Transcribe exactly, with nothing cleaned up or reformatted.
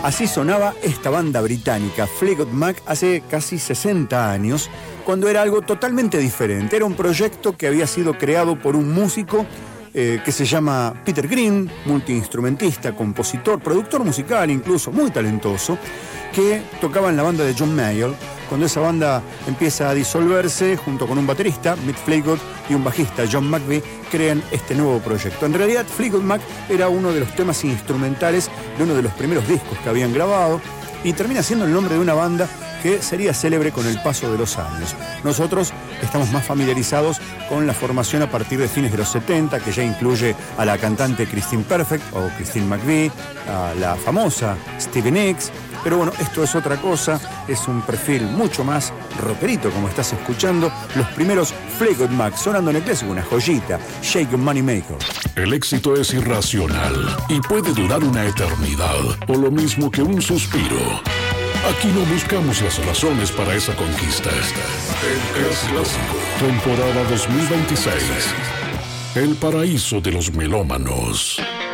Así sonaba esta banda británica, Fleetwood Mac, hace casi sesenta años, cuando era algo totalmente diferente. Era un proyecto que había sido creado por un músico eh, que se llama Peter Green, multiinstrumentista, compositor, productor musical incluso, muy talentoso, que tocaba en la banda de John Mayall. Cuando esa banda empieza a disolverse, junto con un baterista, Mick Fleetwood, y un bajista, John McVie, crean este nuevo proyecto. En realidad, Fleetwood Mac era uno de los temas instrumentales de uno de los primeros discos que habían grabado, y termina siendo el nombre de una banda que sería célebre con el paso de los años. Nosotros estamos más familiarizados con la formación a partir de fines de los setenta, que ya incluye a la cantante Christine Perfect o Christine McVie, a la famosa Stevie Nicks. Pero bueno, esto es otra cosa, es un perfil mucho más rockerito, como estás escuchando. Los primeros Fleetwood Mac sonando en el clásico, una joyita, Shake Your Money Maker. El éxito es irracional y puede durar una eternidad, o lo mismo que un suspiro. Aquí no buscamos las razones para esa conquista. El Clásico, temporada dos mil veintiséis. El paraíso de los melómanos.